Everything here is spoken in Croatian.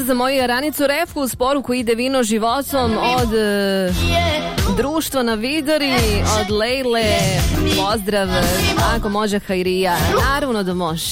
za moju Jaranicu Refku. Uz poruku ide vino životom od društva na Vidori, od Lejle. Pozdrav, ako može Hajrija. Naravno da može.